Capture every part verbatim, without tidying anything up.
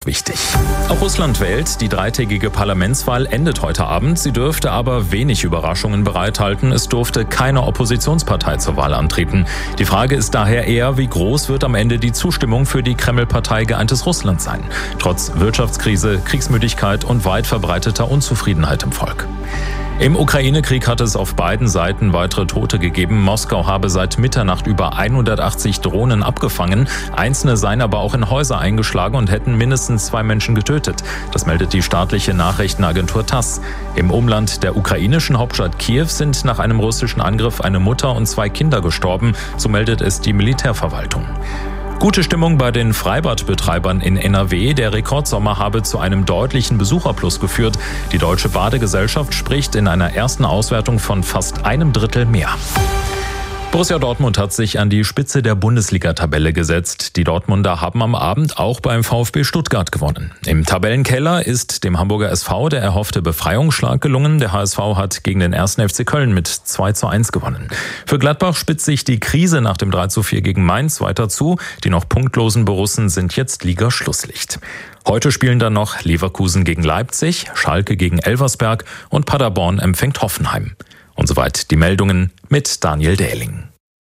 wichtig. Auch Russland wählt. Die dreitägige Parlamentswahl endet heute Abend. Sie dürfte aber wenig Überraschungen bereithalten. Es durfte keine Oppositionspartei zur Wahl antreten. Die Frage ist daher eher, wie groß wird am Ende die Zustimmung für die Kreml-Partei Geeintes Russland sein? Trotz Wirtschaftskrise, Kriegsmüdigkeit und weit verbreiteter Unzufriedenheit im Volk. Im Ukraine-Krieg hat es auf beiden Seiten weitere Tote gegeben. Moskau habe seit Mitternacht über hundertachtzig Drohnen abgefangen. Einzelne seien aber auch in Häuser eingeschlagen und hätten mindestens zwei Menschen getötet. Das meldet die staatliche Nachrichtenagentur TASS. Im Umland der ukrainischen Hauptstadt Kiew sind nach einem russischen Angriff eine Mutter und zwei Kinder gestorben. So meldet es die Militärverwaltung. Gute Stimmung bei den Freibadbetreibern in N R W. Der Rekordsommer habe zu einem deutlichen Besucherplus geführt. Die Deutsche Badegesellschaft spricht in einer ersten Auswertung von fast einem Drittel mehr. Borussia Dortmund hat sich an die Spitze der Bundesliga-Tabelle gesetzt. Die Dortmunder haben am Abend auch beim VfB Stuttgart gewonnen. Im Tabellenkeller ist dem Hamburger S V der erhoffte Befreiungsschlag gelungen. Der H S V hat gegen den ersten F C Köln mit zwei zu eins gewonnen. Für Gladbach spitzt sich die Krise nach dem drei zu vier gegen Mainz weiter zu. Die noch punktlosen Borussen sind jetzt Liga-Schlusslicht. Heute spielen dann noch Leverkusen gegen Leipzig, Schalke gegen Elversberg und Paderborn empfängt Hoffenheim. Und soweit die Meldungen mit Daniel Dähling.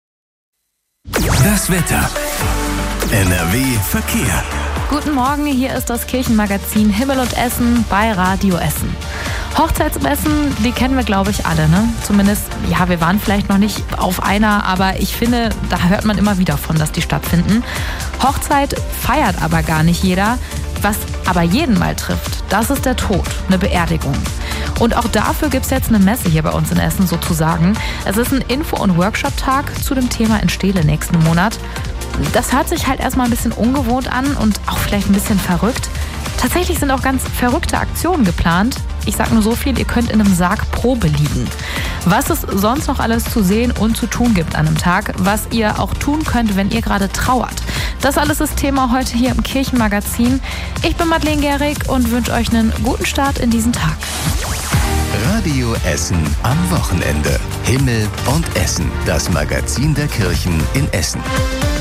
Das Wetter. N R W Verkehr. Guten Morgen, hier ist das Kirchenmagazin Himmel und Essen bei Radio Essen. Hochzeitsmessen, die kennen wir, glaube ich, alle, ne? Zumindest, ja, wir waren vielleicht noch nicht auf einer, aber ich finde, da hört man immer wieder von, dass die stattfinden. Hochzeit feiert aber gar nicht jeder. Was aber jeden mal trifft, das ist der Tod, eine Beerdigung. Und auch dafür gibt es jetzt eine Messe hier bei uns in Essen sozusagen. Es ist ein Info- und Workshop-Tag zu dem Thema in Stele nächsten Monat. Das hört sich halt erstmal ein bisschen ungewohnt an und auch vielleicht ein bisschen verrückt. Tatsächlich sind auch ganz verrückte Aktionen geplant. Ich sag nur so viel, ihr könnt in einem Sarg Probe liegen. Was es sonst noch alles zu sehen und zu tun gibt an einem Tag, was ihr auch tun könnt, wenn ihr gerade trauert. Das alles ist Thema heute hier im Kirchenmagazin. Ich bin Madeleine Gehrig und wünsche euch einen guten Start in diesen Tag. Radio Essen am Wochenende. Himmel und Essen, das Magazin der Kirchen in Essen.